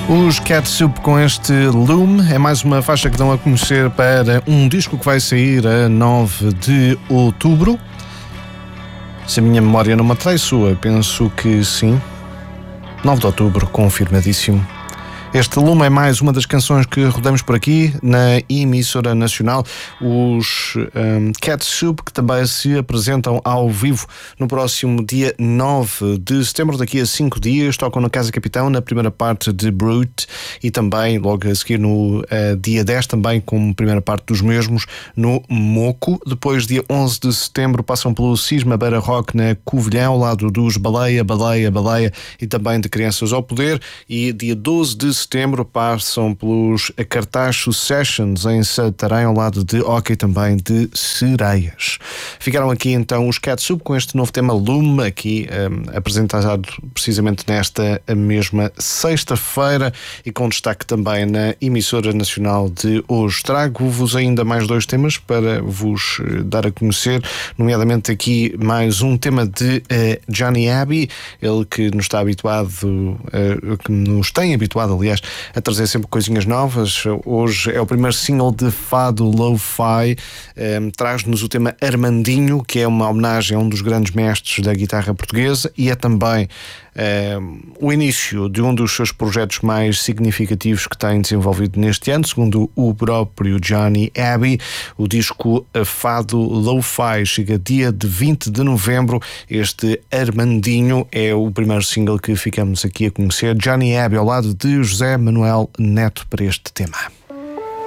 Os Catsup com este Loom é mais uma faixa que dão a conhecer para um disco que vai sair a 9 de outubro. Se a minha memória não me atraiçoa, penso que sim. 9 de outubro, confirmadíssimo. Este Loom é mais uma das canções que rodamos por aqui na emissora nacional. Os Catsup, que também se apresentam ao vivo no próximo dia 9 de setembro, daqui a 5 dias, tocam na Casa Capitão, na primeira parte de Brute, e também logo a seguir no dia 10, também como primeira parte dos mesmos, no Moco. Depois, dia 11 de setembro, passam pelo Cisma Beira Rock na Covilhã, ao lado dos Baleia, e também de Crianças ao Poder. E dia 12 de setembro passam pelos Cartacho Sessions em Santarém, ao lado de Hockey, também de Sereias. Ficaram aqui então os Catsup com este novo tema Loom, aqui apresentado precisamente nesta mesma sexta-feira e com destaque também na emissora nacional de hoje. Trago-vos ainda mais 2 temas para vos dar a conhecer, nomeadamente aqui mais um tema de Johnny Abbey, ele que nos está habituado, que nos tem habituado, aliás, a trazer sempre coisinhas novas. Hoje é o primeiro single de fado lo-fi, traz-nos o tema Armandinho, que é uma homenagem a um dos grandes mestres da guitarra portuguesa, e é também o início de um dos seus projetos mais significativos que tem desenvolvido neste ano, segundo o próprio Johnny Abbey. O disco Fado Lo-Fi chega dia de 20 de novembro. Este Armandinho é o primeiro single que ficamos aqui a conhecer. Johnny Abbey ao lado de José Manuel Neto para este tema.